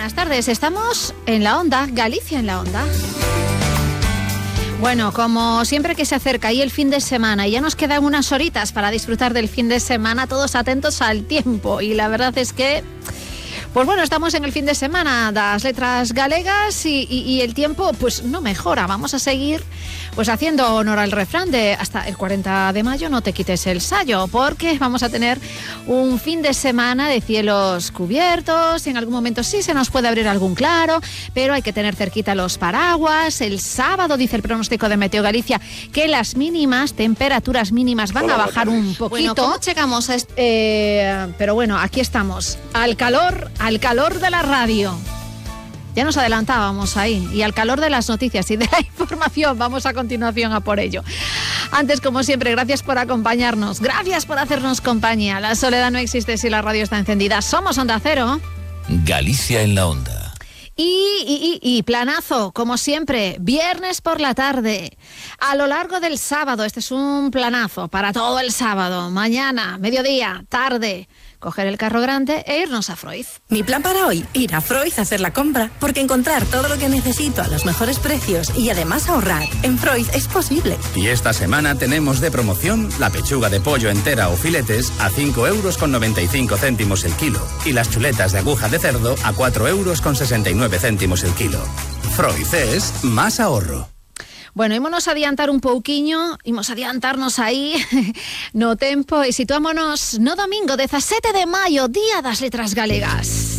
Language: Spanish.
buenas tardes. Estamos en la Onda, Galicia en la Onda. Bueno, como siempre que se acerca ahí el fin de semana y ya nos quedan unas horitas para disfrutar del fin de semana, todos atentos al tiempo. Y la verdad es que, pues bueno, estamos en el fin de semana das letras galegas y el tiempo pues no mejora. Vamos a seguir pues haciendo honor al refrán de hasta el 40 de mayo no te quites el sayo, porque vamos a tener un fin de semana de cielos cubiertos. En algún momento sí se nos puede abrir algún claro, pero hay que tener cerquita los paraguas. El sábado, dice el pronóstico de Meteo Galicia, que las temperaturas mínimas van a bajar un poquito. Bueno, ¿cómo checamos esto? Pero bueno, aquí estamos, al calor de la radio. Ya nos adelantábamos ahí, y al calor de las noticias y de la información. Vamos a continuación a por ello. Antes, como siempre, gracias por acompañarnos, gracias por hacernos compañía. La soledad no existe si la radio está encendida. Somos Onda Cero. Galicia en la Onda. Y planazo, como siempre, viernes por la tarde, a lo largo del sábado. Este es un planazo para todo el sábado, mañana, mediodía, tarde. Coger el carro grande e irnos a Freud. Mi plan para hoy, ir a Freud a hacer la compra, porque encontrar todo lo que necesito a los mejores precios y además ahorrar en Freud es posible. Y esta semana tenemos de promoción la pechuga de pollo entera o filetes a 5,95 € el kilo y las chuletas de aguja de cerdo a 4,69 € el kilo. Freud es más ahorro. Bueno, ímonos a adiantar un pouquiño, imos a adiantarnos aí no tempo e situámonos no domingo 17 de maio, Día das Letras Galegas.